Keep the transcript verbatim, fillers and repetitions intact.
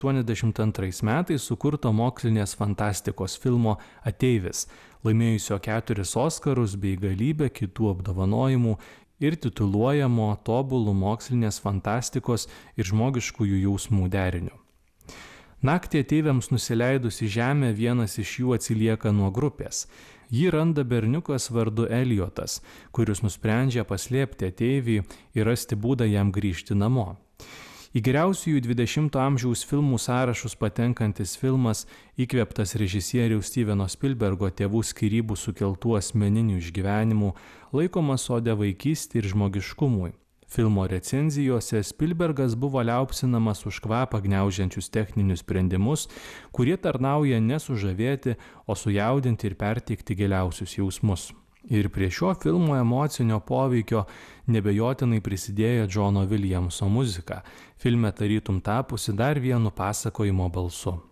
aštuoniasdešimt antrais metais sukurto mokslinės fantastikos filmo Ateivis, laimėjusio keturis Oskarus bei galybę kitų apdovanojimų ir tituluojamo tobulų mokslinės fantastikos ir žmogiškųjų jausmų deriniu. Naktį ateiviams nusileidus į žemę vienas iš jų atsilieka nuo grupės. Jį randa berniukas vardu Eliotas, kuris nusprendžia paslėpti ateivį ir rasti būdą jam grįžti namo. Į geriausiųjų dvidešimto amžiaus filmų sąrašus patenkantis filmas, įkvėptas režisieriaus Steveno Spielbergo tėvų skyrybų sukeltų asmeninių išgyvenimų, laikomas ode vaikystei ir žmogiškumui. Filmo recenzijose Spielbergas buvo liaupsinamas už kvapą gniaužiančius techninius sprendimus, kurie tarnauja ne sužavėti, o sujaudinti ir perteikti giliausius jausmus. Ir prie šio filmo emocinio poveikio nebejotinai prisidėjo Džono Viljamso muzika, filme tarytum tapusi dar vienu pasakojimo balsu.